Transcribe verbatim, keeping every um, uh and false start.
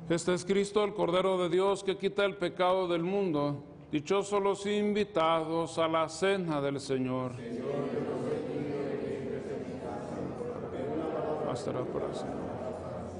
Este es Cristo, el Cordero de Dios, que quita el pecado del mundo. Dichosos los invitados a la cena del Señor. Señor, yo no soy digno de que entres en mi casa, pero una palabra bastará para siempre.